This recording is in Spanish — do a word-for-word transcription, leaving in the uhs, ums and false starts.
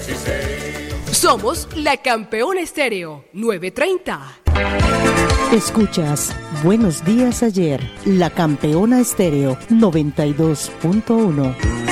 Somos la Campeona Estéreo novecientos treinta. Escuchas Buenos Días Ayer, la Campeona Estéreo noventa y dos punto uno.